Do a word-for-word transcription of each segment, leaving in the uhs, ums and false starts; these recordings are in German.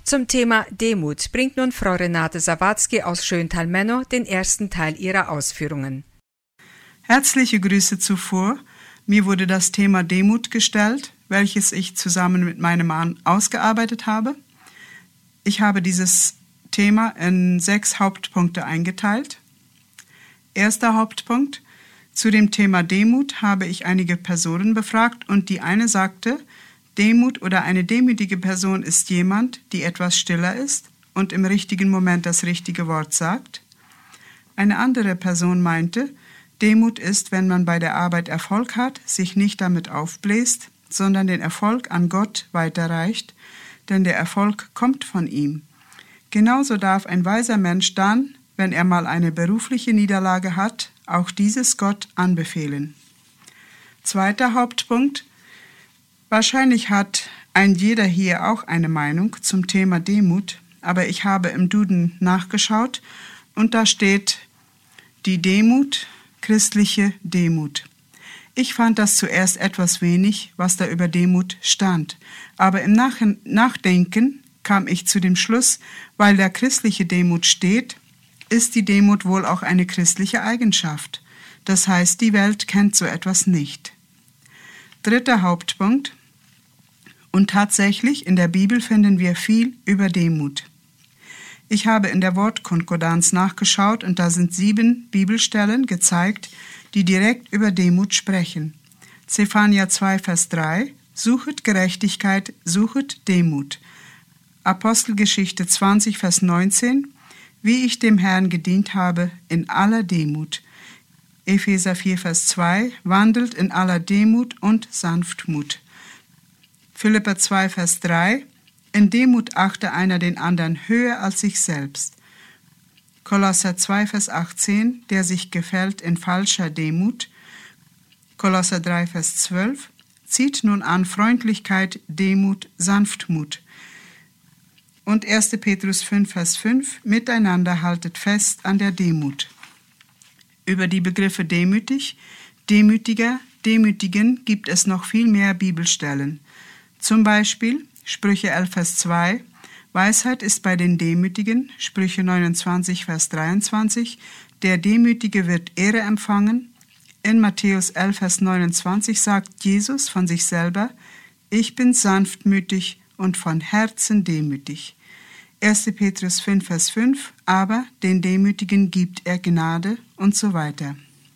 Zum Thema Demut bringt nun Frau Renate Sawatzki aus Schöntal-Menno den ersten Teil ihrer Ausführungen. Herzliche Grüße zuvor. Mir wurde das Thema Demut gestellt, welches ich zusammen mit meinem Mann ausgearbeitet habe. Ich habe dieses Thema in sechs Hauptpunkte eingeteilt. Erster Hauptpunkt: Zu dem Thema Demut habe ich einige Personen befragt und die eine sagte, Demut oder eine demütige Person ist jemand, die etwas stiller ist und im richtigen Moment das richtige Wort sagt. Eine andere Person meinte, Demut ist, wenn man bei der Arbeit Erfolg hat, sich nicht damit aufbläst, sondern den Erfolg an Gott weiterreicht, denn der Erfolg kommt von ihm. Genauso darf ein weiser Mensch dann, wenn er mal eine berufliche Niederlage hat, auch dieses Gott anbefehlen. Zweiter Hauptpunkt: Wahrscheinlich hat ein jeder hier auch eine Meinung zum Thema Demut, aber ich habe im Duden nachgeschaut und da steht die Demut, christliche Demut. Ich fand das zuerst etwas wenig, was da über Demut stand, aber im Nach- Nachdenken kam ich zu dem Schluss, weil da christliche Demut steht, ist die Demut wohl auch eine christliche Eigenschaft. Das heißt, die Welt kennt so etwas nicht. Dritter Hauptpunkt: Und tatsächlich, in der Bibel finden wir viel über Demut. Ich habe in der Wortkonkordanz nachgeschaut und da sind sieben Bibelstellen gezeigt, die direkt über Demut sprechen. Zephania zwei, Vers drei, suchet Gerechtigkeit, suchet Demut. Apostelgeschichte zwanzig, Vers neunzehn, wie ich dem Herrn gedient habe in aller Demut. Epheser vier, Vers zwei, wandelt in aller Demut und Sanftmut. Philipper zwei, Vers drei, in Demut achte einer den anderen höher als sich selbst. Kolosser zwei, Vers achtzehn, der sich gefällt in falscher Demut. Kolosser drei, Vers zwölf, zieht nun an Freundlichkeit, Demut, Sanftmut. Und erster Petrus fünf, Vers fünf, miteinander haltet fest an der Demut. Über die Begriffe demütig, demütiger, demütigen gibt es noch viel mehr Bibelstellen. Zum Beispiel Sprüche elf, Vers zwei, Weisheit ist bei den Demütigen, Sprüche neunundzwanzig, Vers dreiundzwanzig, der Demütige wird Ehre empfangen. In Matthäus elf, Vers neunundzwanzig sagt Jesus von sich selber, ich bin sanftmütig und von Herzen demütig. erster Petrus fünf, Vers fünf, aber den Demütigen gibt er Gnade und so weiter.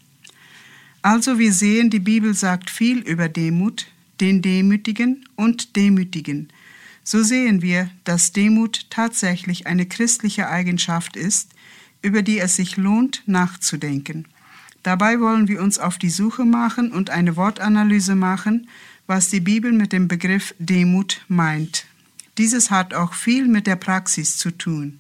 Also wir sehen, die Bibel sagt viel über Demut, den Demütigen und Demütigen. So sehen wir, dass Demut tatsächlich eine christliche Eigenschaft ist, über die es sich lohnt, nachzudenken. Dabei wollen wir uns auf die Suche machen und eine Wortanalyse machen, was die Bibel mit dem Begriff Demut meint. Dieses hat auch viel mit der Praxis zu tun.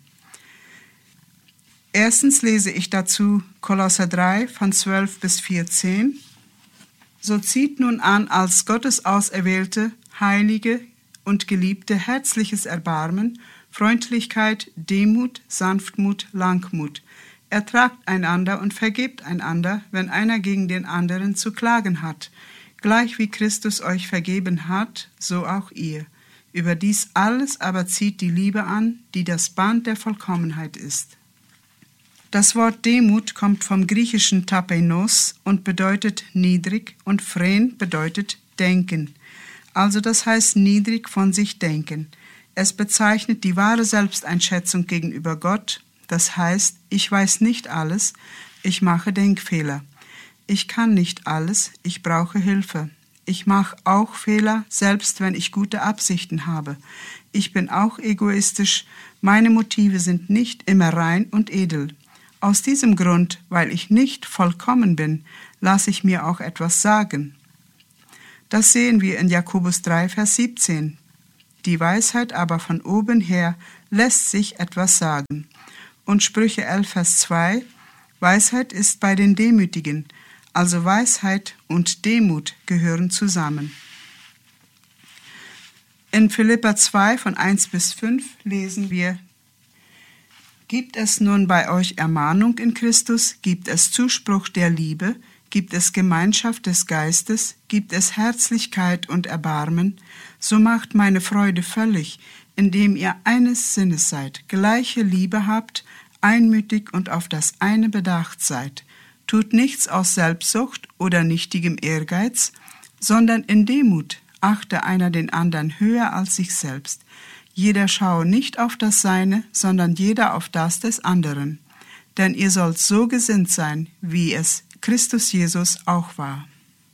Erstens lese ich dazu Kolosser drei von zwölf bis vierzehn. So zieht nun an als Gottes Auserwählte, Heilige und Geliebte herzliches Erbarmen, Freundlichkeit, Demut, Sanftmut, Langmut. Ertragt einander und vergebt einander, wenn einer gegen den anderen zu klagen hat. Gleich wie Christus euch vergeben hat, so auch ihr. Über dies alles aber zieht die Liebe an, die das Band der Vollkommenheit ist. Das Wort Demut kommt vom griechischen Tapeinos und bedeutet niedrig und Phren bedeutet denken. Also das heißt niedrig von sich denken. Es bezeichnet die wahre Selbsteinschätzung gegenüber Gott. Das heißt, ich weiß nicht alles, ich mache Denkfehler. Ich kann nicht alles, ich brauche Hilfe. Ich mache auch Fehler, selbst wenn ich gute Absichten habe. Ich bin auch egoistisch, meine Motive sind nicht immer rein und edel. Aus diesem Grund, weil ich nicht vollkommen bin, lasse ich mir auch etwas sagen. Das sehen wir in Jakobus drei, Vers siebzehn. Die Weisheit aber von oben her lässt sich etwas sagen. Und Sprüche elf, Vers zwei, Weisheit ist bei den Demütigen, also Weisheit und Demut gehören zusammen. In Philipper zwei von eins bis fünf lesen wir, gibt es nun bei euch Ermahnung in Christus, gibt es Zuspruch der Liebe, gibt es Gemeinschaft des Geistes, gibt es Herzlichkeit und Erbarmen, so macht meine Freude völlig, indem ihr eines Sinnes seid, gleiche Liebe habt, einmütig und auf das eine bedacht seid. Tut nichts aus Selbstsucht oder nichtigem Ehrgeiz, sondern in Demut achte einer den anderen höher als sich selbst. Jeder schaue nicht auf das Seine, sondern jeder auf das des anderen. Denn ihr sollt so gesinnt sein, wie es Christus Jesus auch war.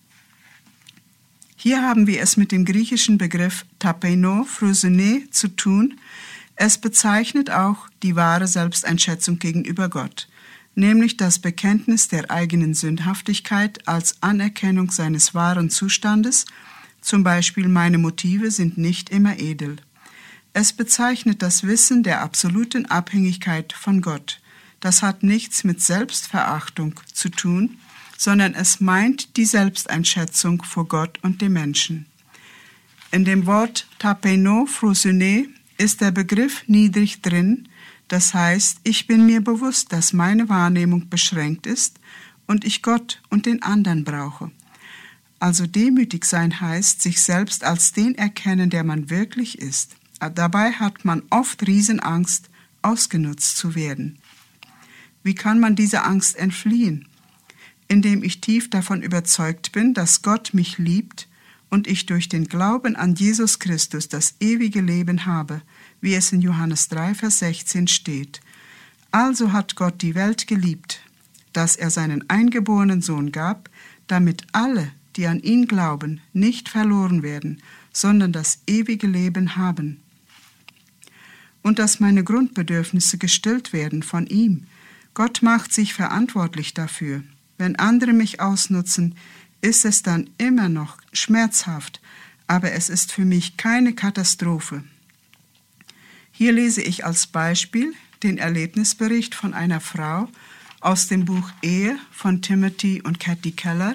Hier haben wir es mit dem griechischen Begriff tapeino phrosyne zu tun. Es bezeichnet auch die wahre Selbsteinschätzung gegenüber Gott, nämlich das Bekenntnis der eigenen Sündhaftigkeit als Anerkennung seines wahren Zustandes, zum Beispiel meine Motive sind nicht immer edel. Es bezeichnet das Wissen der absoluten Abhängigkeit von Gott. Das hat nichts mit Selbstverachtung zu tun, sondern es meint die Selbsteinschätzung vor Gott und dem Menschen. In dem Wort tapeino phrosyne ist der Begriff niedrig drin, das heißt, ich bin mir bewusst, dass meine Wahrnehmung beschränkt ist und ich Gott und den anderen brauche. Also demütig sein heißt, sich selbst als den erkennen, der man wirklich ist. Dabei hat man oft Riesenangst, ausgenutzt zu werden. Wie kann man dieser Angst entfliehen? Indem ich tief davon überzeugt bin, dass Gott mich liebt und ich durch den Glauben an Jesus Christus das ewige Leben habe, wie es in Johannes drei, Vers sechzehn steht. Also hat Gott die Welt geliebt, dass er seinen eingeborenen Sohn gab, damit alle, die an ihn glauben, nicht verloren werden, sondern das ewige Leben haben. Und dass meine Grundbedürfnisse gestillt werden von ihm. Gott macht sich verantwortlich dafür. Wenn andere mich ausnutzen, ist es dann immer noch schmerzhaft, aber es ist für mich keine Katastrophe. Hier lese ich als Beispiel den Erlebnisbericht von einer Frau aus dem Buch Ehe von Timothy und Cathy Keller.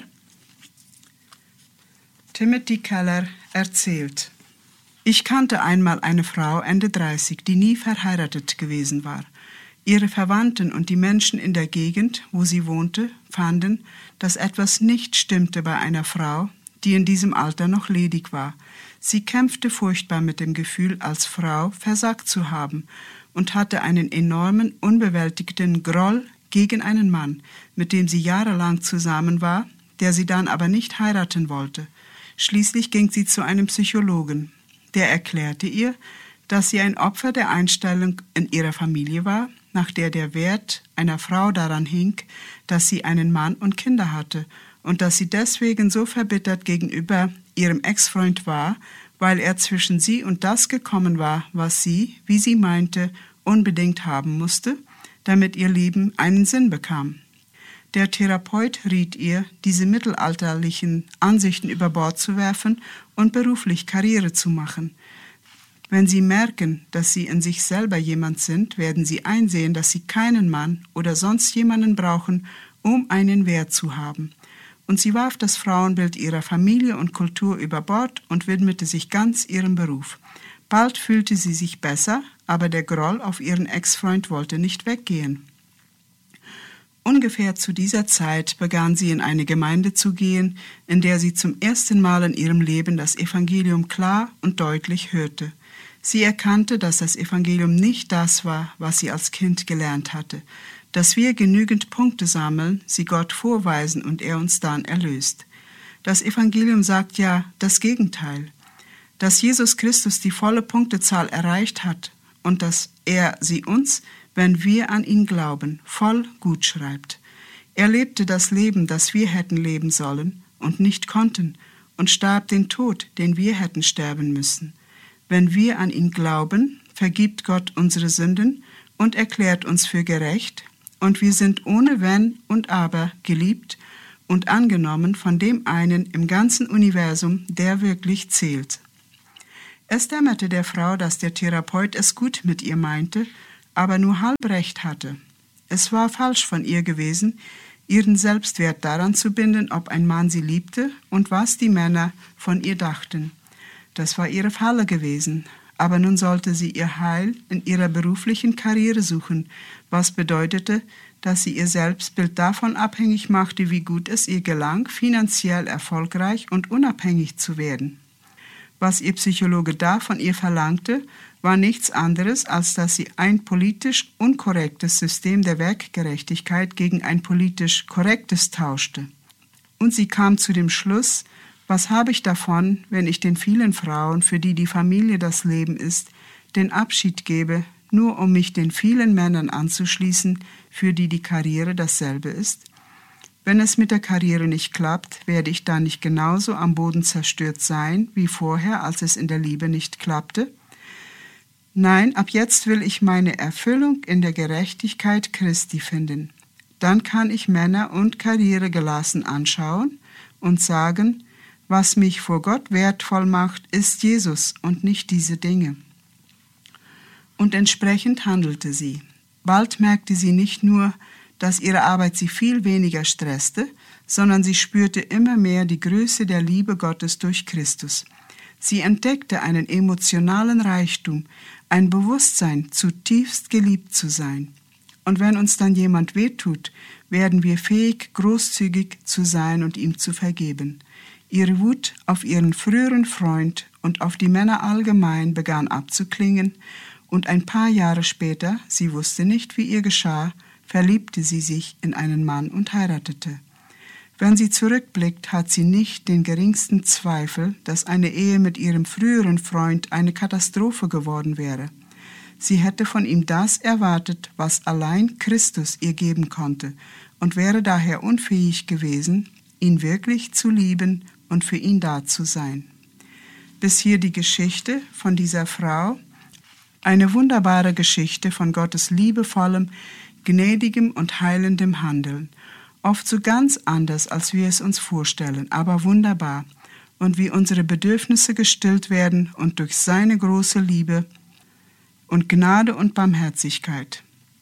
Timothy Keller erzählt: Ich kannte einmal eine Frau Ende dreißig, die nie verheiratet gewesen war. Ihre Verwandten und die Menschen in der Gegend, wo sie wohnte, fanden, dass etwas nicht stimmte bei einer Frau, die in diesem Alter noch ledig war. Sie kämpfte furchtbar mit dem Gefühl, als Frau versagt zu haben und hatte einen enormen, unbewältigten Groll gegen einen Mann, mit dem sie jahrelang zusammen war, der sie dann aber nicht heiraten wollte. Schließlich ging sie zu einem Psychologen. Der erklärte ihr, dass sie ein Opfer der Einstellung in ihrer Familie war, nach der der Wert einer Frau daran hing, dass sie einen Mann und Kinder hatte und dass sie deswegen so verbittert gegenüber ihrem Ex-Freund war, weil er zwischen sie und das gekommen war, was sie, wie sie meinte, unbedingt haben musste, damit ihr Leben einen Sinn bekam. Der Therapeut riet ihr, diese mittelalterlichen Ansichten über Bord zu werfen und beruflich Karriere zu machen. Wenn Sie merken, dass Sie in sich selber jemand sind, werden Sie einsehen, dass Sie keinen Mann oder sonst jemanden brauchen, um einen Wert zu haben. Und sie warf das Frauenbild ihrer Familie und Kultur über Bord und widmete sich ganz ihrem Beruf. Bald fühlte sie sich besser, aber der Groll auf ihren Ex-Freund wollte nicht weggehen. Ungefähr zu dieser Zeit begann sie in eine Gemeinde zu gehen, in der sie zum ersten Mal in ihrem Leben das Evangelium klar und deutlich hörte. Sie erkannte, dass das Evangelium nicht das war, was sie als Kind gelernt hatte, dass wir genügend Punkte sammeln, sie Gott vorweisen und er uns dann erlöst. Das Evangelium sagt ja das Gegenteil, dass Jesus Christus die volle Punktezahl erreicht hat und dass er sie uns, wenn wir an ihn glauben, voll gut schreibt. Er lebte das Leben, das wir hätten leben sollen und nicht konnten, und starb den Tod, den wir hätten sterben müssen. Wenn wir an ihn glauben, vergibt Gott unsere Sünden und erklärt uns für gerecht, und wir sind ohne Wenn und Aber geliebt und angenommen von dem einen im ganzen Universum, der wirklich zählt. Es dämmerte der Frau, dass der Therapeut es gut mit ihr meinte, aber nur halb recht hatte. Es war falsch von ihr gewesen, ihren Selbstwert daran zu binden, ob ein Mann sie liebte und was die Männer von ihr dachten. Das war ihre Falle gewesen, aber nun sollte sie ihr Heil in ihrer beruflichen Karriere suchen, was bedeutete, dass sie ihr Selbstbild davon abhängig machte, wie gut es ihr gelang, finanziell erfolgreich und unabhängig zu werden. Was ihr Psychologe da von ihr verlangte, war nichts anderes, als dass sie ein politisch unkorrektes System der Werkgerechtigkeit gegen ein politisch korrektes tauschte. Und sie kam zu dem Schluss, was habe ich davon, wenn ich den vielen Frauen, für die die Familie das Leben ist, den Abschied gebe, nur um mich den vielen Männern anzuschließen, für die die Karriere dasselbe ist? Wenn es mit der Karriere nicht klappt, werde ich dann nicht genauso am Boden zerstört sein, wie vorher, als es in der Liebe nicht klappte? Nein, ab jetzt will ich meine Erfüllung in der Gerechtigkeit Christi finden. Dann kann ich Männer und Karriere gelassen anschauen und sagen, was mich vor Gott wertvoll macht, ist Jesus und nicht diese Dinge. Und entsprechend handelte sie. Bald merkte sie nicht nur, dass ihre Arbeit sie viel weniger stresste, sondern sie spürte immer mehr die Größe der Liebe Gottes durch Christus. Sie entdeckte einen emotionalen Reichtum, ein Bewusstsein, zutiefst geliebt zu sein. Und wenn uns dann jemand wehtut, werden wir fähig, großzügig zu sein und ihm zu vergeben. Ihre Wut auf ihren früheren Freund und auf die Männer allgemein begann abzuklingen, und ein paar Jahre später, sie wusste nicht, wie ihr geschah, verliebte sie sich in einen Mann und heiratete. Wenn sie zurückblickt, hat sie nicht den geringsten Zweifel, dass eine Ehe mit ihrem früheren Freund eine Katastrophe geworden wäre. Sie hätte von ihm das erwartet, was allein Christus ihr geben konnte, und wäre daher unfähig gewesen, ihn wirklich zu lieben und für ihn da zu sein. Bis hier die Geschichte von dieser Frau, eine wunderbare Geschichte von Gottes liebevollem, gnädigem und heilendem Handeln. Oft so ganz anders, als wir es uns vorstellen, aber wunderbar. Und wie unsere Bedürfnisse gestillt werden und durch seine große Liebe und Gnade und Barmherzigkeit.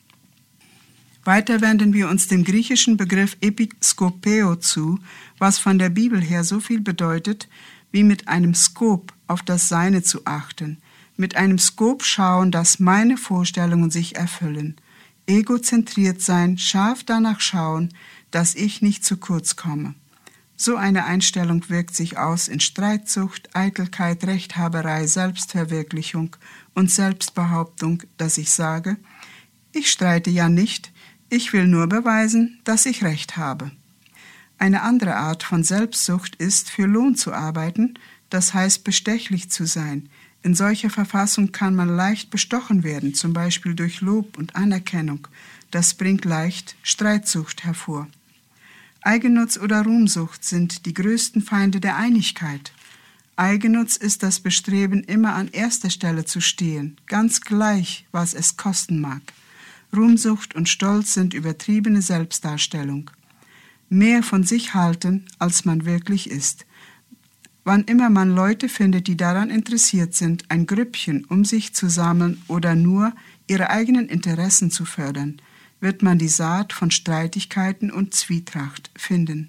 Weiter wenden wir uns dem griechischen Begriff Episkopeo zu, was von der Bibel her so viel bedeutet, wie mit einem Skop auf das Seine zu achten. Mit einem Skop schauen, dass meine Vorstellungen sich erfüllen. Egozentriert sein, scharf danach schauen, dass ich nicht zu kurz komme. So eine Einstellung wirkt sich aus in Streitsucht, Eitelkeit, Rechthaberei, Selbstverwirklichung und Selbstbehauptung, dass ich sage, ich streite ja nicht, ich will nur beweisen, dass ich Recht habe. Eine andere Art von Selbstsucht ist, für Lohn zu arbeiten, das heißt bestechlich zu sein. In solcher Verfassung kann man leicht bestochen werden, zum Beispiel durch Lob und Anerkennung. Das bringt leicht Streitsucht hervor. Eigennutz oder Ruhmsucht sind die größten Feinde der Einigkeit. Eigennutz ist das Bestreben, immer an erster Stelle zu stehen, ganz gleich, was es kosten mag. Ruhmsucht und Stolz sind übertriebene Selbstdarstellung. Mehr von sich halten, als man wirklich ist. Wann immer man Leute findet, die daran interessiert sind, ein Grüppchen um sich zu sammeln oder nur ihre eigenen Interessen zu fördern, wird man die Saat von Streitigkeiten und Zwietracht finden.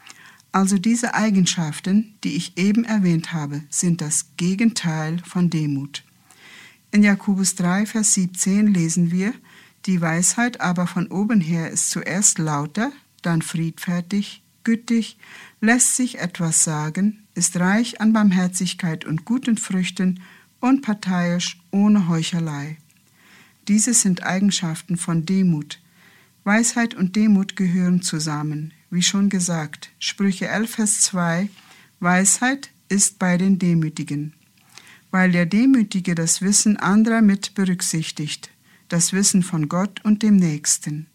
Also diese Eigenschaften, die ich eben erwähnt habe, sind das Gegenteil von Demut. In Jakobus drei, Vers siebzehn lesen wir, die Weisheit aber von oben her ist zuerst lauter, dann friedfertig, gütig, lässt sich etwas sagen, ist reich an Barmherzigkeit und guten Früchten, unparteiisch, ohne Heuchelei. Diese sind Eigenschaften von Demut. Weisheit und Demut gehören zusammen. Wie schon gesagt, Sprüche elf, Vers zwei, Weisheit ist bei den Demütigen. Weil der Demütige das Wissen anderer mit berücksichtigt, das Wissen von Gott und dem Nächsten.